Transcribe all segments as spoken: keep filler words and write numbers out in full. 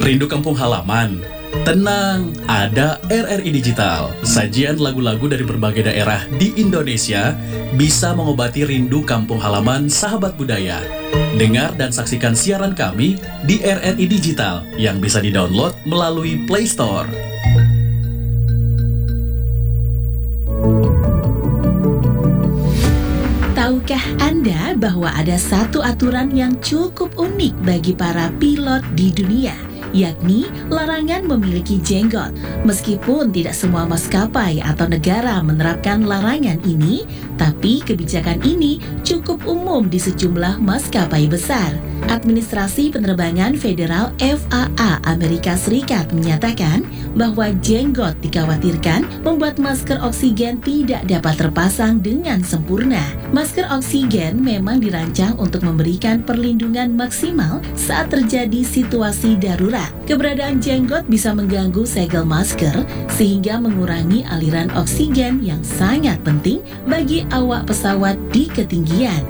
Rindu kampung halaman? Tenang, ada R R I Digital. Sajian lagu-lagu dari berbagai daerah di Indonesia bisa mengobati rindu kampung halaman sahabat budaya. Dengar dan saksikan siaran kami di R R I Digital yang bisa didownload melalui Play Store. Tahukah Anda bahwa ada satu aturan yang cukup unik bagi para pilot di dunia, yakni larangan memiliki jenggot. Meskipun tidak semua maskapai atau negara menerapkan larangan ini, tapi kebijakan ini cukup umum di sejumlah maskapai besar. Administrasi Penerbangan Federal F A A Amerika Serikat menyatakan bahwa jenggot dikhawatirkan membuat masker oksigen tidak dapat terpasang dengan sempurna. Masker oksigen memang dirancang untuk memberikan perlindungan maksimal saat terjadi situasi darurat. Keberadaan jenggot bisa mengganggu segel masker sehingga mengurangi aliran oksigen yang sangat penting bagi awak pesawat di ketinggian.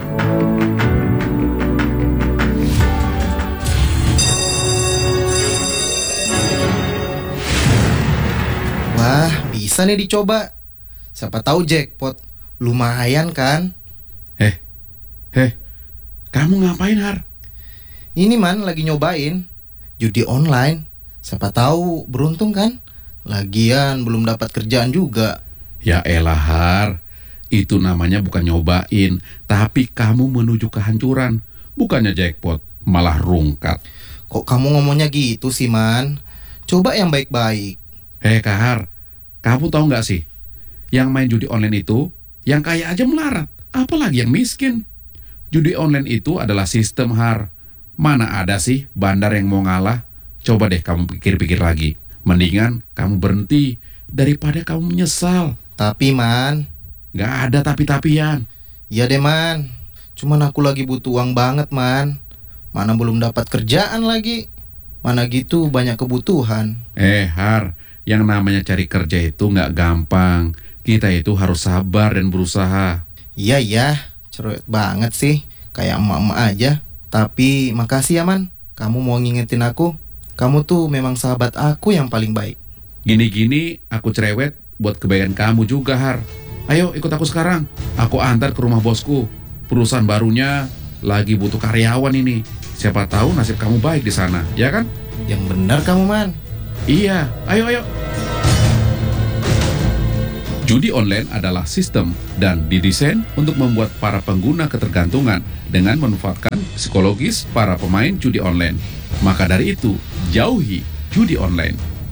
Wah, bisa nih dicoba. Siapa tahu jackpot. Lumayan kan? Heh, heh, kamu ngapain, Har? Ini man lagi nyobain judi online. Siapa tahu beruntung kan? Lagian belum dapat kerjaan juga. Ya elah, Har. Itu namanya bukan nyobain, tapi kamu menuju kehancuran. Bukannya jackpot, malah rungkat. Kok kamu ngomongnya gitu sih, Man? Coba yang baik-baik. Hei, Kak Har, kamu tahu nggak sih? Yang main judi online itu, yang kaya aja melarat, apalagi yang miskin. Judi online itu adalah sistem, Har. Mana ada sih bandar yang mau ngalah? Coba deh kamu pikir-pikir lagi. Mendingan kamu berhenti daripada kamu menyesal. Tapi, Man, Nggak ada tapi-tapian. iya deh, Man. Cuman aku lagi butuh uang banget, Man. Mana belum dapat kerjaan lagi. Mana gitu banyak kebutuhan. Eh, Har, yang namanya cari kerja itu nggak gampang. Kita itu harus sabar dan berusaha. Iya, iya. Cerewet banget sih. Kayak emak-emak aja. Tapi makasih ya, Man. Kamu mau ngingetin aku. Kamu tuh memang sahabat aku yang paling baik. Gini-gini aku cerewet buat kebaikan kamu juga, Har. Ayo ikut aku sekarang. Aku antar ke rumah bosku. Perusahaan barunya lagi butuh karyawan ini. Siapa tahu nasib kamu baik di sana, ya kan? Yang benar kamu, Man. Iya, ayo ayo. Judi online adalah sistem dan didesain untuk membuat para pengguna ketergantungan dengan memanfaatkan psikologis para pemain judi online. Maka dari itu, jauhi judi online.